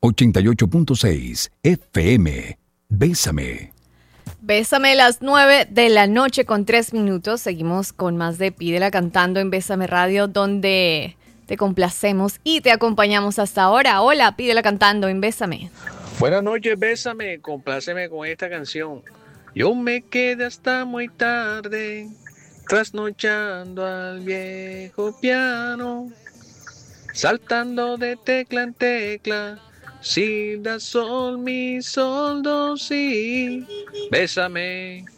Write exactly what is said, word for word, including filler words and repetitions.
ochenta y ocho punto seis F M. Bésame. Bésame, las nueve de la noche con tres minutos. Seguimos con más de Pídela Cantando en Bésame Radio, donde te complacemos y te acompañamos hasta ahora. Hola, Pídela Cantando en Bésame. Buenas noches, bésame, compláceme con esta canción. Yo me quedé hasta muy tarde, trasnochando al viejo piano, saltando de tecla en tecla, si, da, sol, mi, sol, do, si. Bésame,